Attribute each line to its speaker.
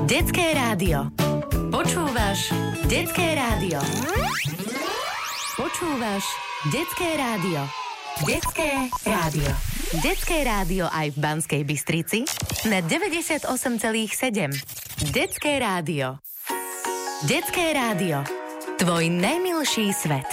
Speaker 1: Detské rádio. Počúvaš Detské rádio. Počúvaš Detské rádio. Detské rádio. Detské rádio aj v Banskej Bystrici na 98,7. Detské rádio. Detské rádio. Tvoj najmilší svet.